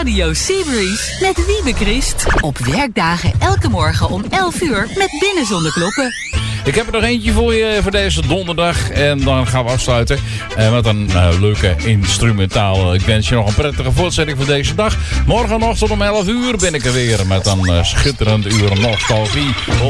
Radio Seabreeze met Wiebe Christ. Op werkdagen elke morgen om 11 uur met Binnen Zonder Klokken. Ik heb er nog eentje voor je voor deze donderdag. En dan gaan we afsluiten met een leuke instrumentaal. Ik wens je nog een prettige voortzetting voor deze dag. Morgenochtend om 11 uur ben ik er weer met een schitterend uur nostalgie.